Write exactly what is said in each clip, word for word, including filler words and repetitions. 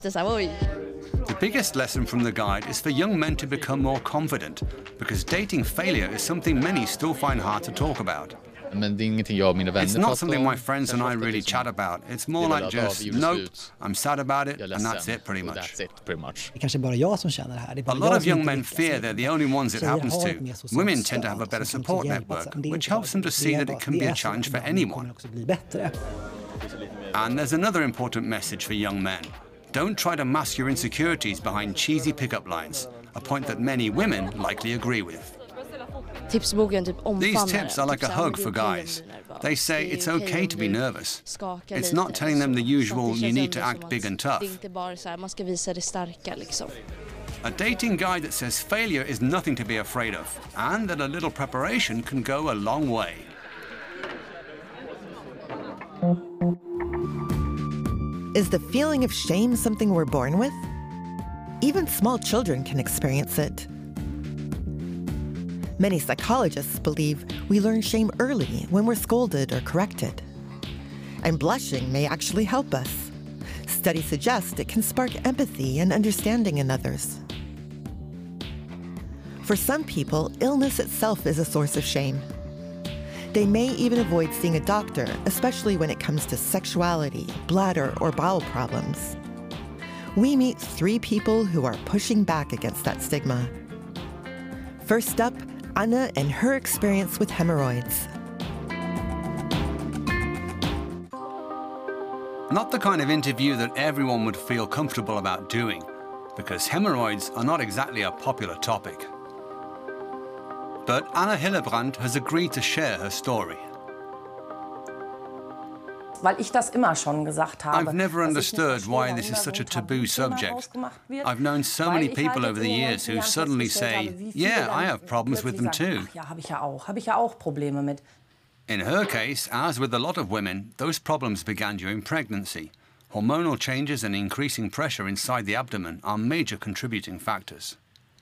The biggest lesson from the guide is for young men to become more confident, because dating failure is something many still find hard to talk about. It's not something my friends and I really chat about. It's more like just, nope, I'm sad about it, and that's it pretty much. A lot of young men fear they're the only ones it happens to. Women tend to have a better support network, which helps them to see that it can be a challenge for anyone. And there's another important message for young men. Don't try to mask your insecurities behind cheesy pickup lines, a point that many women likely agree with. These tips are like a hug for guys. They say it's okay to be nervous. It's not telling them the usual, you need to act big and tough. A dating guide that says failure is nothing to be afraid of, and that a little preparation can go a long way. Is the feeling of shame something we're born with? Even small children can experience it. Many psychologists believe we learn shame early when we're scolded or corrected. And blushing may actually help us. Studies suggest it can spark empathy and understanding in others. For some people, illness itself is a source of shame. They may even avoid seeing a doctor, especially when it comes to sexuality, bladder, or bowel problems. We meet three people who are pushing back against that stigma. First up, Anna and her experience with hemorrhoids. Not the kind of interview that everyone would feel comfortable about doing, because hemorrhoids are not exactly a popular topic. But Anna Hillebrand has agreed to share her story. I've never understood why this is such a taboo subject. I've known so many people over the years who suddenly say, yeah, I have problems with them too. In her case, as with a lot of women, those problems began during pregnancy. Hormonal changes and increasing pressure inside the abdomen are major contributing factors.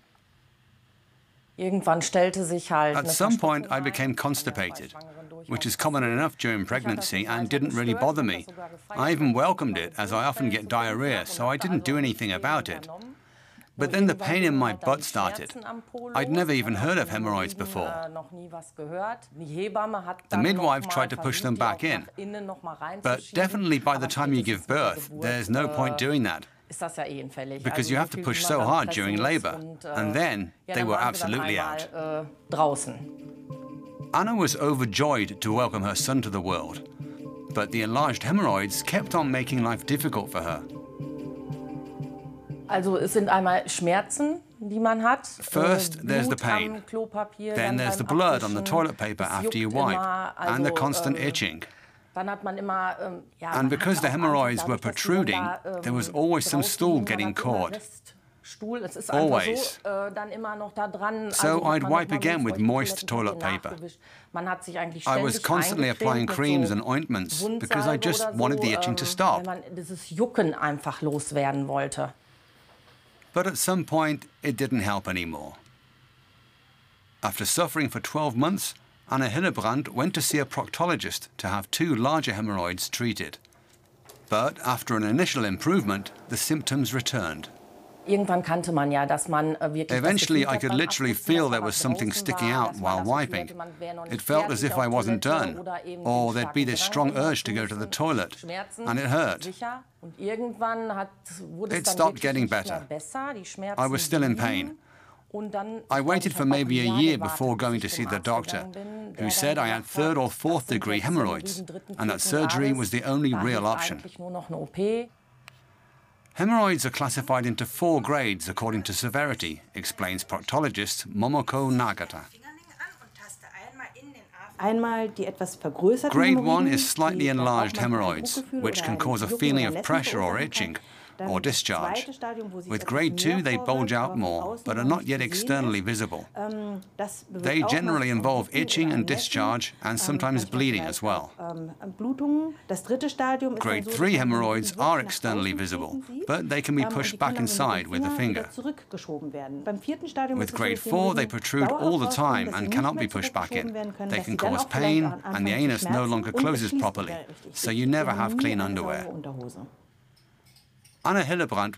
At some point, I became constipated, which is common enough during pregnancy and didn't really bother me. I even welcomed it, as I often get diarrhea, so I didn't do anything about it. But then the pain in my butt started. I'd never even heard of hemorrhoids before. The midwife tried to push them back in, but definitely by the time you give birth, there's no point doing that, because you have to push so hard during labor, and then they were absolutely out. Anna was overjoyed to welcome her son to the world, but the enlarged hemorrhoids kept on making life difficult for her. First, there's the pain. Then there's the blood on the toilet paper after you wipe, and the constant itching. And because the hemorrhoids were protruding, there was always some stool getting caught. Always. So I'd wipe again with moist toilet paper. I was constantly applying creams and ointments because I just wanted the itching to stop. But at some point, it didn't help anymore. After suffering for twelve months, Anna Hillebrand went to see a proctologist to have two larger hemorrhoids treated. But after an initial improvement, the symptoms returned. Eventually, I could literally feel there was something sticking out while wiping. It felt as if I wasn't done, or there'd be this strong urge to go to the toilet, and it hurt. It stopped getting better. I was still in pain. I waited for maybe a year before going to see the doctor, who said I had third or fourth degree hemorrhoids, and that surgery was the only real option. Hemorrhoids are classified into four grades according to severity, explains proctologist Momoko Nagata. Grade one is slightly enlarged hemorrhoids, which can cause a feeling of pressure or itching, or discharge. With grade two, they bulge out more, but are not yet externally visible. They generally involve itching and discharge, and sometimes bleeding as well. Grade three hemorrhoids are externally visible, but they can be pushed back inside with the finger. With grade four, they protrude all the time and cannot be pushed back in. They can cause pain, and the anus no longer closes properly, so you never have clean underwear. Anna Hillebrand